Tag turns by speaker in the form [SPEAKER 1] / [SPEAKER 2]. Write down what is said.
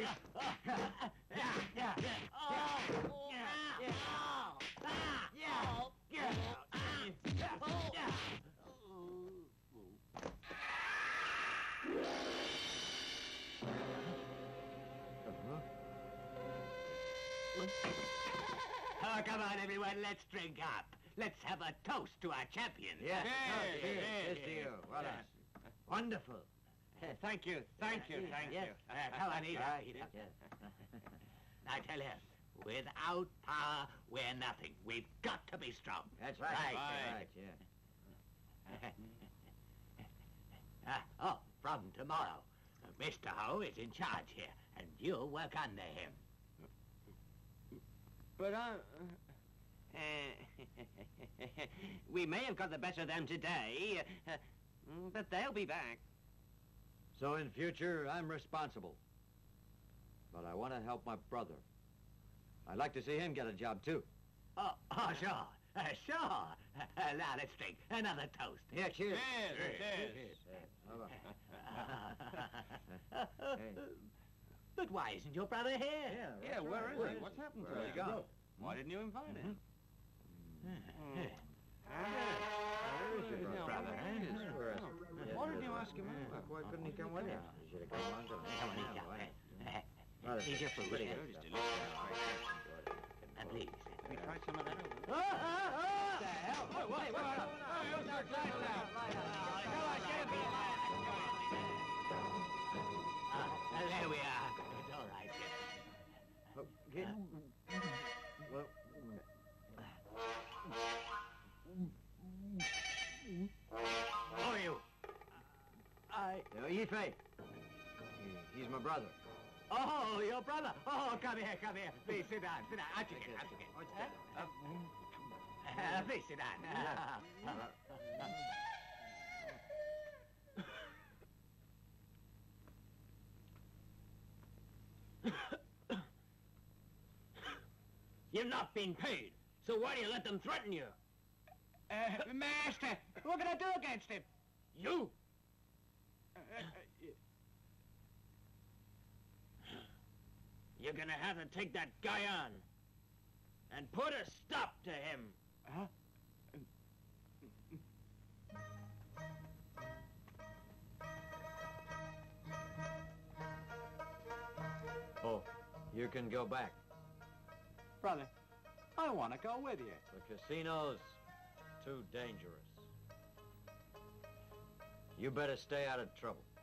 [SPEAKER 1] Oh, come on, everyone, let's drink up. Let's have a toast to our champion.
[SPEAKER 2] Yes. Cheers to you. Well done. Wonderful.
[SPEAKER 1] Thank you. Come on, eat up.
[SPEAKER 2] Yes.
[SPEAKER 1] I tell you, without power, we're nothing. We've got to be strong.
[SPEAKER 2] That's right.
[SPEAKER 1] Right.
[SPEAKER 2] Yeah.
[SPEAKER 1] From tomorrow, Mr. Ho is in charge here, and you'll work under him.
[SPEAKER 3] But we may have got the better of them today, but they'll be back.
[SPEAKER 2] So in future, I'm responsible. But I want to help my brother. I'd like to see him get a job, too.
[SPEAKER 1] Sure. Now let's drink another toast.
[SPEAKER 2] Yeah, cheers.
[SPEAKER 3] Cheers.
[SPEAKER 1] But why isn't your brother here?
[SPEAKER 3] Yeah, where is he? What's happened to him?
[SPEAKER 2] Where'd he go?
[SPEAKER 3] Why didn't you invite him?
[SPEAKER 2] Where is your brother?
[SPEAKER 3] Why didn't you ask him out?
[SPEAKER 2] Why couldn't he come with you? He should have come along to me.
[SPEAKER 1] Come on, eat your food.
[SPEAKER 3] It's delicious.
[SPEAKER 1] Please.
[SPEAKER 3] Have you tried some of that?
[SPEAKER 1] What the hell? What's up? Where's our glass now? Come on, get him. There we are. It's all right. Who are you?
[SPEAKER 2] Yifei. He's my brother.
[SPEAKER 1] Oh, your brother. Oh, come here. Please sit down. I'll take it. Please sit down.
[SPEAKER 3] You've not been paid, so why do you let them threaten you?
[SPEAKER 1] Master, what can I do against him?
[SPEAKER 3] You? You're gonna have to take that guy on and put a stop to him.
[SPEAKER 1] Huh?
[SPEAKER 2] Oh, you can go back.
[SPEAKER 1] Brother, I want to go with you.
[SPEAKER 2] The casino's too dangerous. You better stay out of trouble.